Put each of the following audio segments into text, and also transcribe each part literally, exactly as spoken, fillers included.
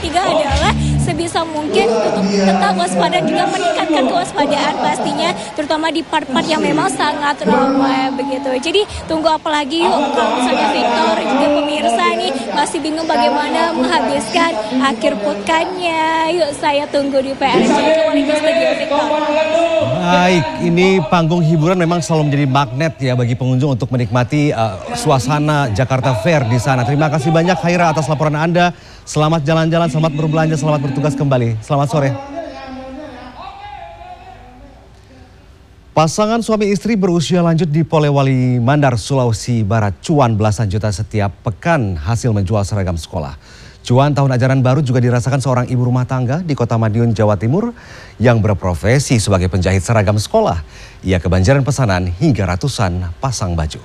ketiga adalah sebisa mungkin untuk tetap waspada juga meningkatkan kewaspadaan pastinya, terutama di part-part yang memang sangat ramai begitu. Jadi tunggu apa lagi yuk, kalau misalnya Victor juga pemirsa nih masih bingung bagaimana menghabiskan akhir pekannya. Yuk saya tunggu di P R C. Kembali ke studio Victor. Baik, ini panggung hiburan memang selalu menjadi magnet ya bagi pengunjung untuk menikmati uh, suasana Jakarta Fair di sana. Terima kasih banyak Haira atas laporan Anda. Selamat jalan-jalan, selamat berbelanja, selamat bertugas kembali. Selamat sore. Pasangan suami istri berusia lanjut di Polewali Mandar, Sulawesi Barat cuan belasan juta setiap pekan hasil menjual seragam sekolah. Cuan tahun ajaran baru juga dirasakan seorang ibu rumah tangga di Kota Madiun, Jawa Timur yang berprofesi sebagai penjahit seragam sekolah. Ia kebanjiran pesanan hingga ratusan pasang baju.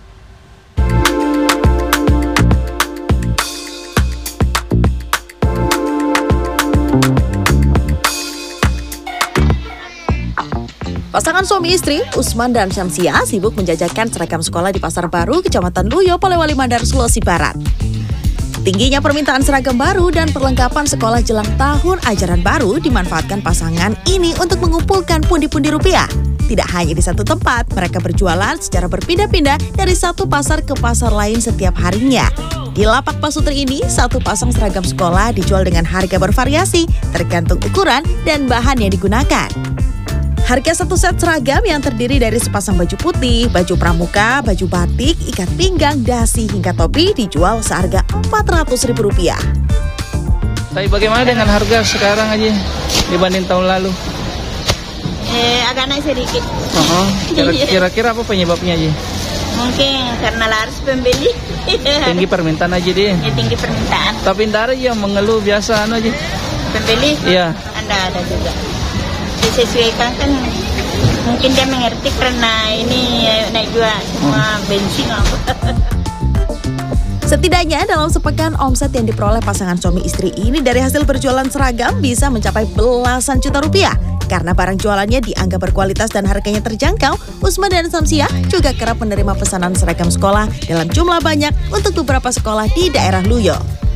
Pasangan suami istri, Usman dan Syamsia, sibuk menjajakan seragam sekolah di Pasar Baru, Kecamatan Luyo, Polewali Mandar, Sulawesi Barat. Tingginya permintaan seragam baru dan perlengkapan sekolah jelang tahun ajaran baru dimanfaatkan pasangan ini untuk mengumpulkan pundi-pundi rupiah. Tidak hanya di satu tempat, mereka berjualan secara berpindah-pindah dari satu pasar ke pasar lain setiap harinya. Di lapak pasutri ini, satu pasang seragam sekolah dijual dengan harga bervariasi, tergantung ukuran dan bahan yang digunakan. Harga satu set seragam yang terdiri dari sepasang baju putih, baju pramuka, baju batik, ikat pinggang, dasi, hingga topi dijual seharga empat ratus ribu rupiah. Tapi bagaimana dengan harga sekarang aja dibanding tahun lalu? Eh, agak naik sedikit. Oh, kira-kira apa penyebabnya aja? Mungkin karena laris pembeli. Tinggi permintaan aja deh. Ya, tinggi permintaan. Tapi ntar aja mengeluh biasa anu aja. Pembeli? Iya. Anda ada juga. Disesuaikan kan, mungkin dia mengerti karena ini naik juga semua bensin apa. Setidaknya dalam sepekan omset yang diperoleh pasangan suami istri ini dari hasil berjualan seragam bisa mencapai belasan juta rupiah. Karena barang jualannya dianggap berkualitas dan harganya terjangkau, Usman dan Syamsia juga kerap menerima pesanan seragam sekolah dalam jumlah banyak untuk beberapa sekolah di daerah Luyo.